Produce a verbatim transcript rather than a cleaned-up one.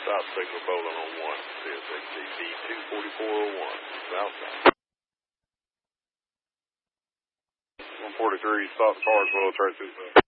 South Signal Bowling on one. C S X D B two forty-four oh one. Southbound. one forty-three, stop the cars, Royal Tracy.